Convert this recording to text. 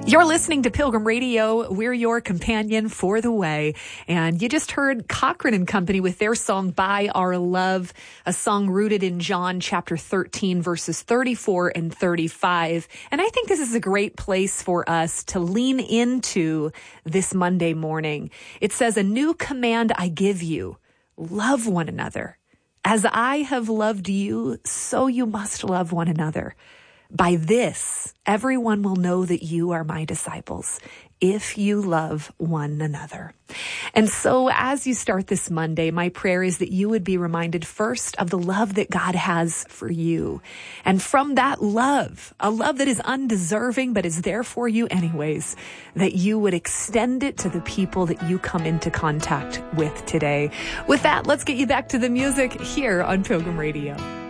You're listening to Pilgrim Radio. We're your companion for the way. And you just heard Cochran and Company with their song, By Our Love, a song rooted in John chapter 13, verses 34 and 35. And I think this is a great place for us to lean into this Monday morning. It says, a new command I give you, love one another. As I have loved you, so you must love one another. By this, everyone will know that you are my disciples, if you love one another. And so as you start this Monday, my prayer is that you would be reminded first of the love that God has for you. And from that love, a love that is undeserving but is there for you anyways, that you would extend it to the people that you come into contact with today. With that, let's get you back to the music here on Pilgrim Radio.